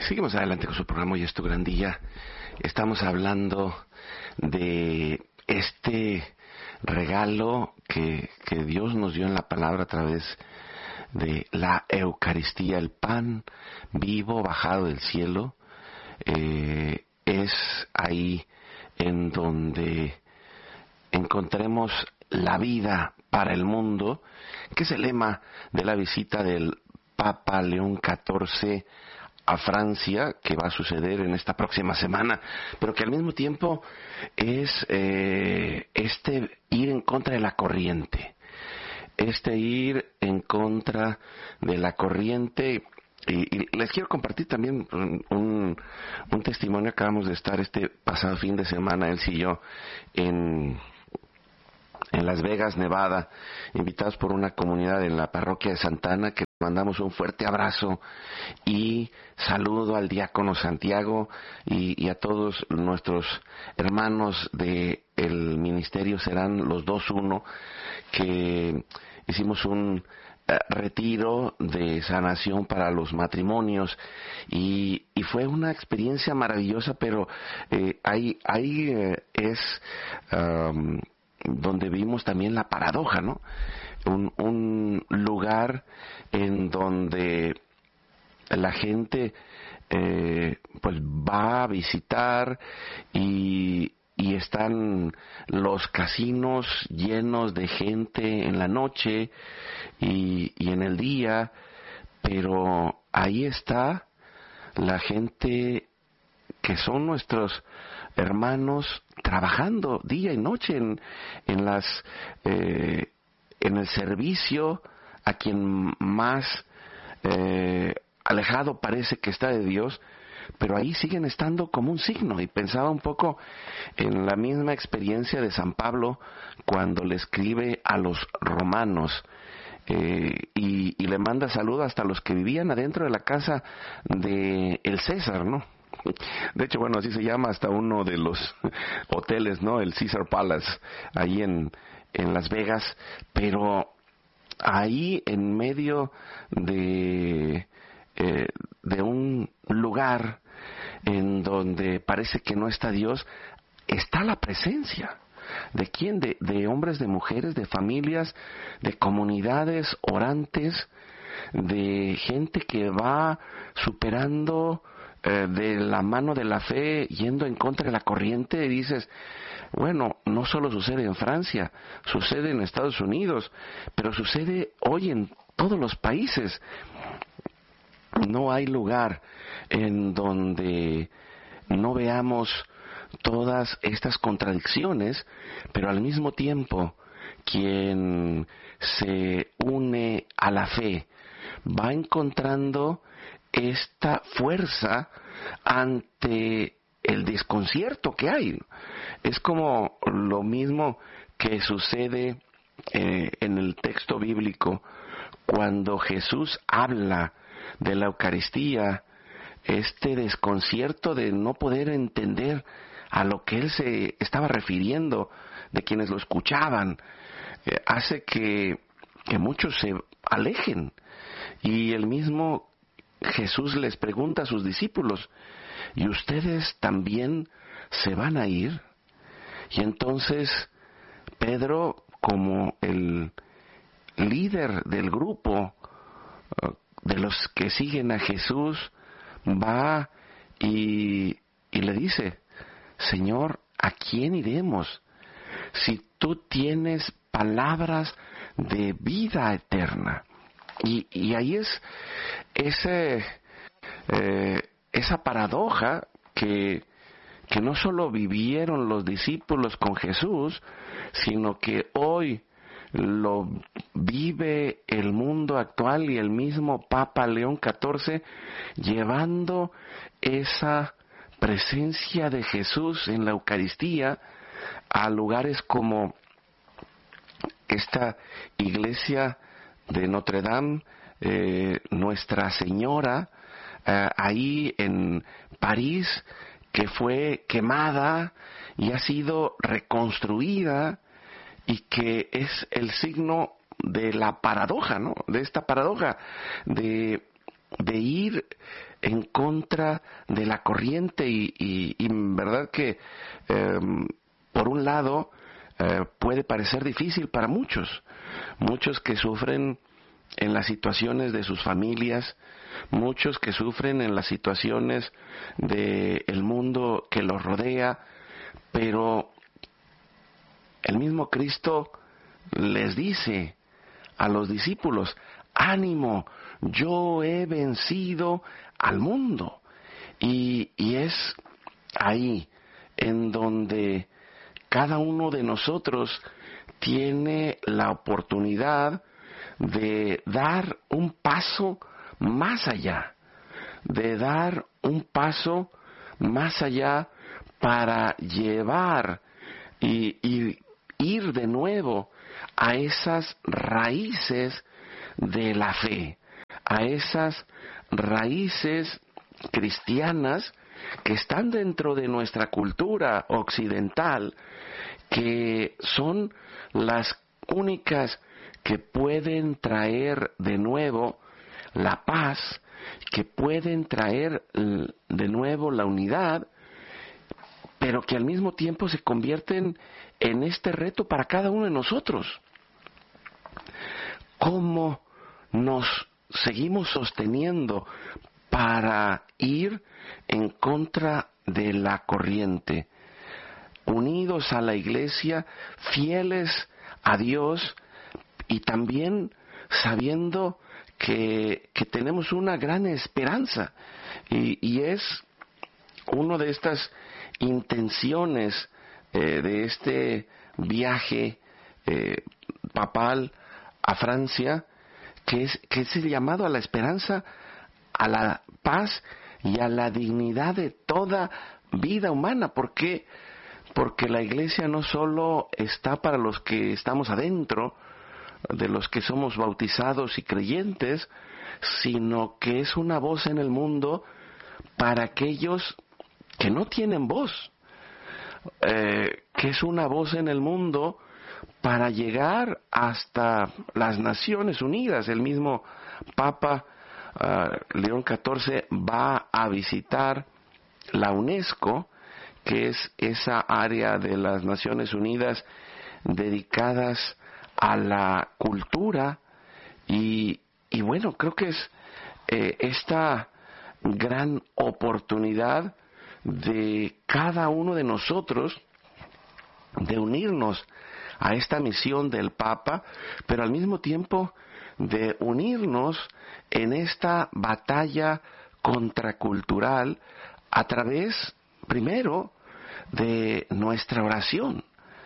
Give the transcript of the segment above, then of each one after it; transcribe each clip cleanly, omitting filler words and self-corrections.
Seguimos adelante con su programa Hoy es tu gran día. Estamos hablando de este regalo que Dios nos dio en la palabra a través de la Eucaristía, el pan vivo bajado del cielo. Es ahí en donde encontremos la vida para el mundo, que es el lema de la visita del Papa León XIV a Francia, que va a suceder en esta próxima semana, pero que al mismo tiempo es ir en contra de la corriente, ir en contra de la corriente. Y les quiero compartir también un testimonio. Acabamos de estar este pasado fin de semana, él y yo, en Las Vegas, Nevada, invitados por una comunidad en la parroquia de Santa Ana, que mandamos un fuerte abrazo y saludo al diácono Santiago y a todos nuestros hermanos del ministerio Serán los 2-1, que hicimos un retiro de sanación para los matrimonios y fue una experiencia maravillosa, pero ahí es donde vimos también la paradoja, ¿no? Un lugar en donde la gente pues va a visitar y están los casinos llenos de gente en la noche y en el día, pero ahí está la gente que son nuestros hermanos trabajando día y noche en el servicio a quien más alejado parece que está de Dios, pero ahí siguen estando como un signo. Y pensaba un poco en la misma experiencia de San Pablo cuando le escribe a los romanos y le manda saludos hasta los que vivían adentro de la casa de el César, ¿no? De hecho, bueno, así se llama hasta uno de los hoteles, ¿no? El Caesar Palace, ahí en Las Vegas. Pero ahí en medio de un lugar en donde parece que no está Dios, está la presencia. ¿De quién? De hombres, de mujeres, de familias, de comunidades orantes, de gente que va superando de la mano de la fe, yendo en contra de la corriente. Y dices, bueno, no solo sucede en Francia, sucede en Estados Unidos, pero sucede hoy en todos los países. No hay lugar en donde no veamos todas estas contradicciones, pero al mismo tiempo quien se une a la fe va encontrando esta fuerza ante el desconcierto que hay. Es como lo mismo que sucede en el texto bíblico cuando Jesús habla de la Eucaristía, este desconcierto de no poder entender a lo que él se estaba refiriendo, de quienes lo escuchaban, hace que muchos se alejen. Y el mismo Jesús les pregunta a sus discípulos, ¿y ustedes también se van a ir? Y entonces Pedro, como el líder del grupo de los que siguen a Jesús, va y le dice, Señor, ¿a quién iremos? Si tú tienes palabras de vida eterna. Y ahí es esa paradoja que no solo vivieron los discípulos con Jesús, sino que hoy lo vive el mundo actual y el mismo Papa León XIV, llevando esa presencia de Jesús en la Eucaristía a lugares como esta iglesia de Notre Dame, Nuestra Señora, ahí en París, que fue quemada y ha sido reconstruida, y que es el signo de la paradoja, ¿no? De esta paradoja de de ir en contra de la corriente y verdad que por un lado puede parecer difícil para muchos que sufren en las situaciones de sus familias, muchos que sufren en las situaciones del mundo que los rodea, pero el mismo Cristo les dice a los discípulos: ánimo, yo he vencido al mundo. Y es ahí en donde cada uno de nosotros tiene la oportunidad de dar un paso más allá, de dar un paso más allá para llevar y ir de nuevo a esas raíces de la fe, a esas raíces cristianas que están dentro de nuestra cultura occidental, que son las únicas que pueden traer de nuevo la paz, que pueden traer de nuevo la unidad, pero que al mismo tiempo se convierten en este reto para cada uno de nosotros. ¿Cómo nos seguimos sosteniendo para ir en contra de la corriente? Unidos a la Iglesia, fieles a Dios y también sabiendo que tenemos una gran esperanza y es una de estas intenciones de este viaje papal a Francia, que es el llamado a la esperanza, a la paz y a la dignidad de toda vida humana. ¿Por qué? Porque la Iglesia no solo está para los que estamos adentro, de los que somos bautizados y creyentes, sino que es una voz en el mundo para aquellos que no tienen voz, que es una voz en el mundo para llegar hasta las Naciones Unidas. El mismo Papa León XIV va a visitar la UNESCO, que es esa área de las Naciones Unidas dedicadas a la cultura y bueno, creo que es esta gran oportunidad de cada uno de nosotros de unirnos a esta misión del Papa, pero al mismo tiempo de unirnos en esta batalla contracultural a través, primero, de nuestra oración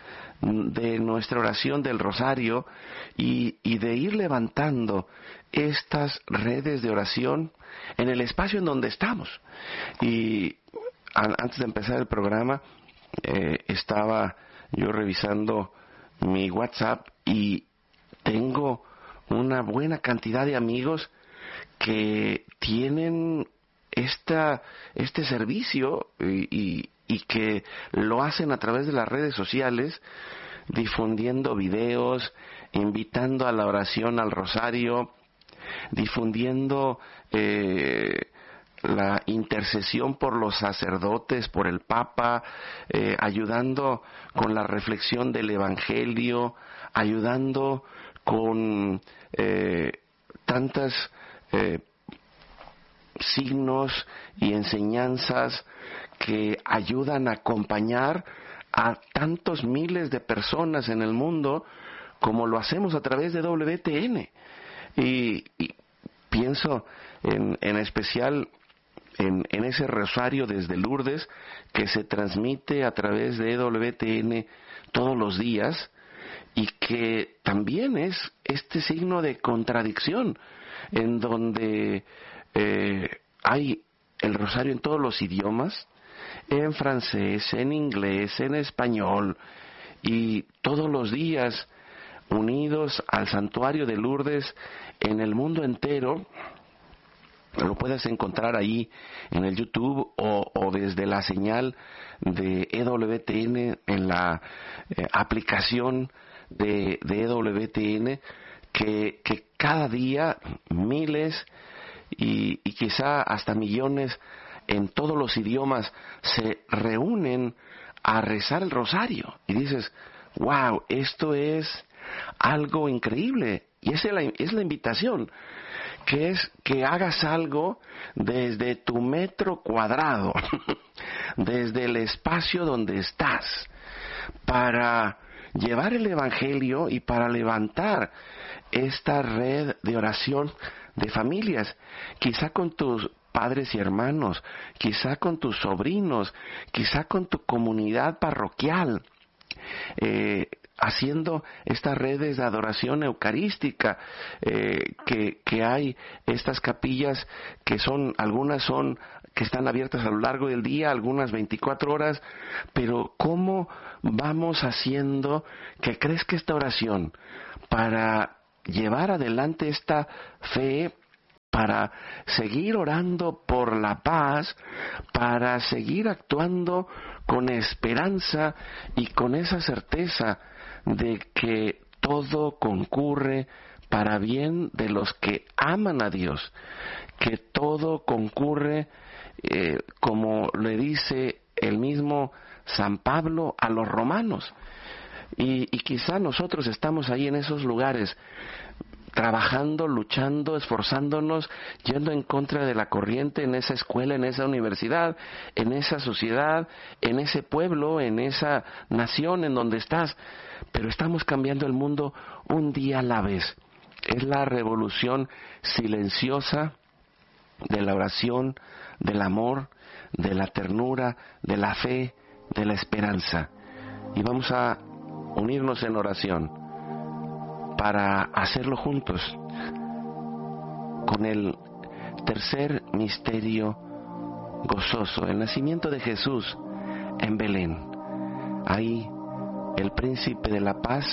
del rosario y de ir levantando estas redes de oración en el espacio en donde estamos. Y antes de empezar el programa, estaba yo revisando mi WhatsApp y tengo una buena cantidad de amigos que tienen este servicio y que lo hacen a través de las redes sociales, difundiendo videos, invitando a la oración al rosario, difundiendo la intercesión por los sacerdotes, por el Papa, ayudando con la reflexión del Evangelio, ayudando con tantas signos y enseñanzas que ayudan a acompañar a tantos miles de personas en el mundo como lo hacemos a través de WTN. Y pienso en especial en ese rosario desde Lourdes que se transmite a través de WTN todos los días y que también es este signo de contradicción en donde hay el rosario en todos los idiomas, en francés, en inglés, en español, y todos los días unidos al santuario de Lourdes en el mundo entero. Lo puedes encontrar ahí en el YouTube o desde la señal de EWTN en la aplicación de EWTN, que cada día miles y quizá hasta millones en todos los idiomas se reúnen a rezar el rosario. Y dices, wow, esto es algo increíble. Y es la invitación, que es que hagas algo desde tu metro cuadrado, desde el espacio donde estás, para llevar el Evangelio y para levantar esta red de oración de familias, quizá con tus padres y hermanos, quizá con tus sobrinos, quizá con tu comunidad parroquial, haciendo estas redes de adoración eucarística, que hay estas capillas que algunas que están abiertas a lo largo del día, algunas 24 horas, pero ¿cómo vamos haciendo que crezca esta oración para llevar adelante esta fe, para seguir orando por la paz, para seguir actuando con esperanza y con esa certeza de que todo concurre para bien de los que aman a Dios, que todo concurre, como le dice el mismo San Pablo a los romanos. Y quizá nosotros estamos ahí en esos lugares, trabajando, luchando, esforzándonos, yendo en contra de la corriente en esa escuela, en esa universidad, en esa sociedad, en ese pueblo, en esa nación en donde estás. Pero estamos cambiando el mundo un día a la vez. Es la revolución silenciosa de la oración, del amor, de la ternura, de la fe, de la esperanza. Y vamos a unirnos en oración para hacerlo juntos con el tercer misterio gozoso, el nacimiento de Jesús en Belén. Ahí el príncipe de la paz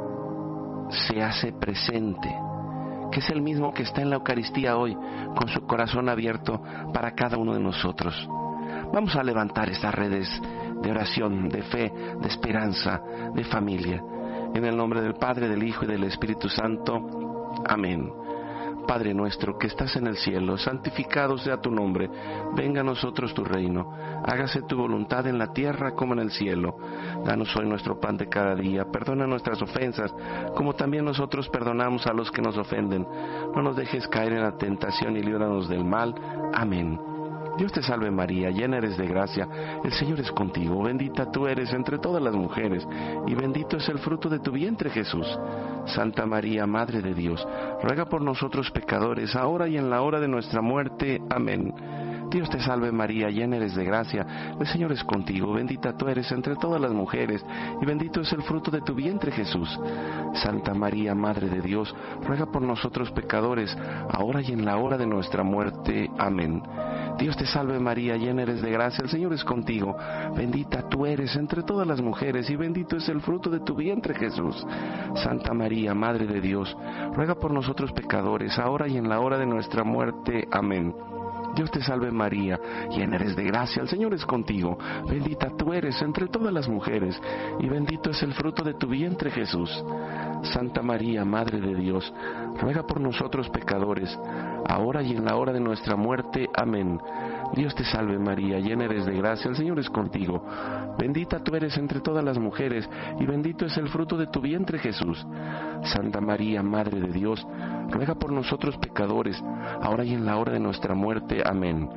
se hace presente, que es el mismo que está en la Eucaristía hoy, con su corazón abierto para cada uno de nosotros. Vamos a levantar estas redes de oración, de fe, de esperanza, de familia. En el nombre del Padre, del Hijo y del Espíritu Santo. Amén. Padre nuestro que estás en el cielo, santificado sea tu nombre. Venga a nosotros tu reino. Hágase tu voluntad en la tierra como en el cielo. Danos hoy nuestro pan de cada día. Perdona nuestras ofensas, como también nosotros perdonamos a los que nos ofenden. No nos dejes caer en la tentación y líbranos del mal. Amén. Dios te salve María, llena eres de gracia, el Señor es contigo, bendita tú eres entre todas las mujeres, y bendito es el fruto de tu vientre Jesús. Santa María, Madre de Dios, ruega por nosotros pecadores, ahora y en la hora de nuestra muerte. Amén. Dios te salve María, llena eres de gracia, el Señor es contigo, bendita tú eres entre todas las mujeres, y bendito es el fruto de tu vientre Jesús. Santa María, Madre de Dios, ruega por nosotros pecadores, ahora y en la hora de nuestra muerte. Amén. Dios te salve María, llena eres de gracia, el Señor es contigo, bendita tú eres entre todas las mujeres, y bendito es el fruto de tu vientre Jesús. Santa María, Madre de Dios, ruega por nosotros pecadores, ahora y en la hora de nuestra muerte. Amén. Dios te salve María, llena eres de gracia, el Señor es contigo, bendita tú eres entre todas las mujeres, y bendito es el fruto de tu vientre Jesús. Santa María, Madre de Dios, ruega por nosotros pecadores, ahora y en la hora de nuestra muerte. Amén. Dios te salve María, llena eres de gracia, el Señor es contigo, bendita tú eres entre todas las mujeres, y bendito es el fruto de tu vientre Jesús. Santa María, Madre de Dios, ruega por nosotros pecadores, ahora y en la hora de nuestra muerte. Amén.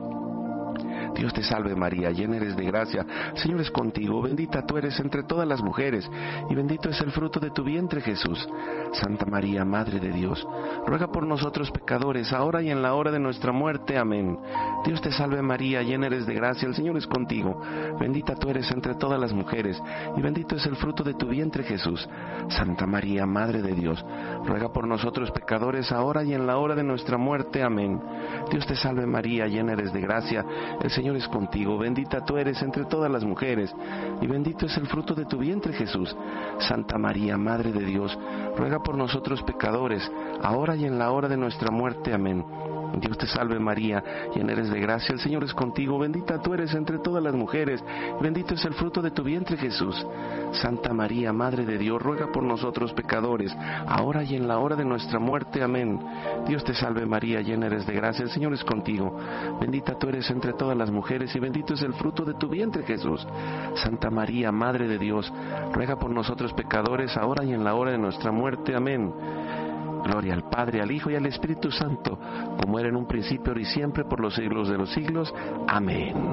Dios te salve María, llena eres de gracia, el Señor es contigo, bendita tú eres entre todas las mujeres, y bendito es el fruto de tu vientre Jesús. Santa María, Madre de Dios, ruega por nosotros pecadores, ahora y en la hora de nuestra muerte. Amén. Dios te salve María, llena eres de gracia, el Señor es contigo, bendita tú eres entre todas las mujeres, y bendito es el fruto de tu vientre Jesús. Santa María, Madre de Dios, ruega por nosotros pecadores, ahora y en la hora de nuestra muerte. Amén. Dios te salve María, llena eres de gracia, el Señor es contigo, bendita tú eres entre todas las mujeres, y bendito es el fruto de tu vientre Jesús. Santa María, Madre de Dios, ruega por nosotros pecadores, ahora y en la hora de nuestra muerte. Amén. Dios te salve María, llena eres de gracia, el Señor es contigo, bendita tú eres entre todas las mujeres, y bendito es el fruto de tu vientre Jesús. Santa María, Madre de Dios, ruega por nosotros pecadores, ahora y en la hora de nuestra muerte. Amén. Dios te salve María, llena eres de gracia, el Señor es contigo, bendita tú eres entre todas las mujeres, y bendito es el fruto de tu vientre Jesús. Santa María, Madre de Dios, ruega por nosotros pecadores, ahora y en la hora de nuestra muerte. Amén. Gloria al Padre, al Hijo y al Espíritu Santo, como era en un principio, ahora y siempre, por los siglos de los siglos. Amén.